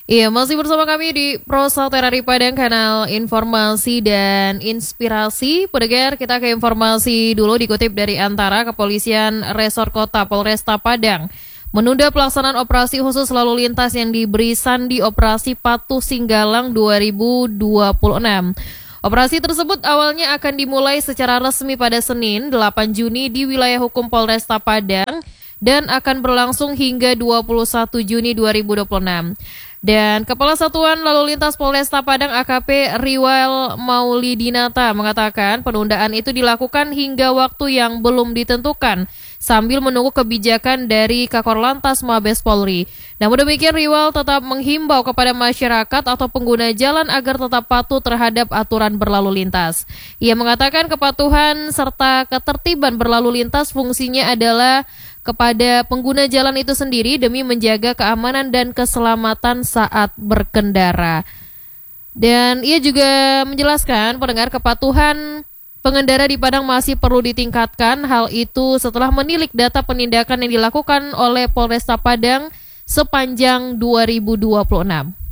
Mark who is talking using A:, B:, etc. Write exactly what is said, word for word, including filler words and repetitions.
A: Iya, masih bersama kami di Prosa Terari Padang, kanal informasi dan inspirasi. Pendengar, kita ke informasi dulu, dikutip dari Antara. Kepolisian Resor Kota Polresta Padang menunda pelaksanaan operasi khusus lalu lintas yang diberi sandi Operasi Patuh Singgalang dua ribu dua puluh enam. Operasi tersebut awalnya akan dimulai secara resmi pada Senin delapan Juni di wilayah hukum Polresta Padang dan akan berlangsung hingga dua puluh satu Juni dua ribu dua puluh enam. Dan Kepala Satuan Lalu Lintas Polresta Padang A K P Riwal Maulidinata mengatakan penundaan itu dilakukan hingga waktu yang belum ditentukan sambil menunggu kebijakan dari Kakor Lantas Mabes Polri. Namun demikian, Riwal tetap menghimbau kepada masyarakat atau pengguna jalan agar tetap patuh terhadap aturan berlalu lintas. Ia mengatakan kepatuhan serta ketertiban berlalu lintas fungsinya adalah kepada pengguna jalan itu sendiri demi menjaga keamanan dan keselamatan saat berkendara. Dan ia juga menjelaskan pendengar kepatuhan pengendara di Padang masih perlu ditingkatkan. Hal itu setelah menilik data penindakan yang dilakukan oleh Polresta Padang sepanjang dua ribu dua puluh enam.